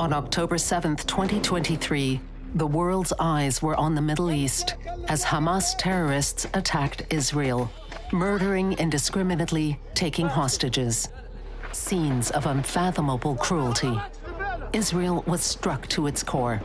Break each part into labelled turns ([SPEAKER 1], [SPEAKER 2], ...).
[SPEAKER 1] On October 7th, 2023, the world's eyes were on the Middle East as Hamas terrorists attacked Israel, murdering indiscriminately, taking hostages. Scenes of unfathomable cruelty. Israel was struck to its core.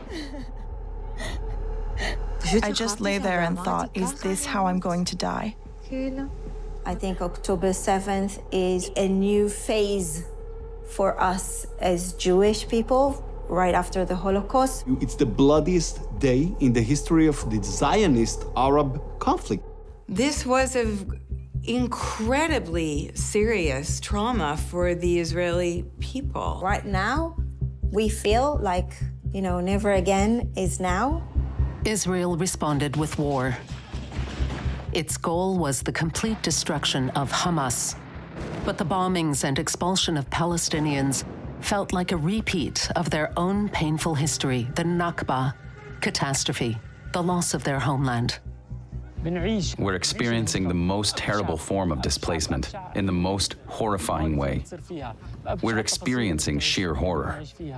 [SPEAKER 2] I just lay there and thought, is this how I'm going to die?
[SPEAKER 3] I think October 7th is a new phase for us as Jewish people right after the Holocaust.
[SPEAKER 4] It's the bloodiest day in the history of the Zionist Arab conflict.
[SPEAKER 5] This was an incredibly serious trauma for the Israeli people.
[SPEAKER 3] Right now, we feel like, never again is now.
[SPEAKER 1] Israel responded with war. Its goal was the complete destruction of Hamas. But the bombings and expulsion of Palestinians felt like a repeat of their own painful history, the Nakba catastrophe, the loss of their homeland.
[SPEAKER 6] We're experiencing the most terrible form of displacement in the most horrifying way. We're experiencing sheer horror.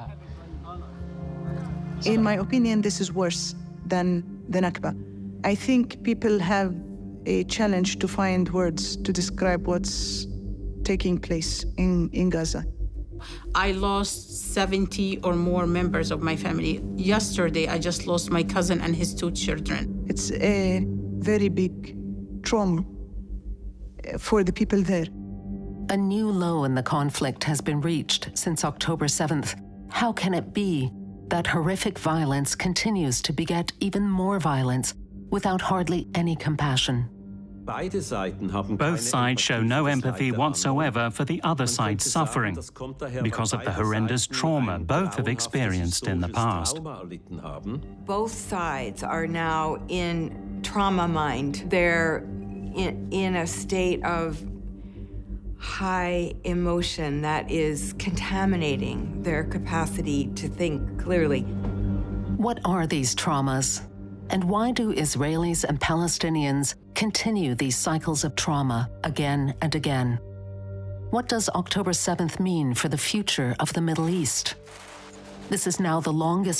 [SPEAKER 7] In my opinion, this is worse than the Nakba. I think people have a challenge to find words to describe what's taking place in Gaza.
[SPEAKER 8] I lost 70 or more members of my family. Yesterday, I just lost my cousin and his 2 children.
[SPEAKER 7] It's a very big trauma for the people there.
[SPEAKER 1] A new low in the conflict has been reached since October 7th. How can it be that horrific violence continues to beget even more violence without hardly any compassion?
[SPEAKER 9] Both sides show no empathy whatsoever for the other side's suffering because of the horrendous trauma both have experienced in the past.
[SPEAKER 5] Both sides are now in trauma mind. They're in a state of high emotion that is contaminating their capacity to think clearly.
[SPEAKER 1] What are these traumas? And why do Israelis and Palestinians continue these cycles of trauma again and again? What does October 7th mean for the future of the Middle East? This is now the longest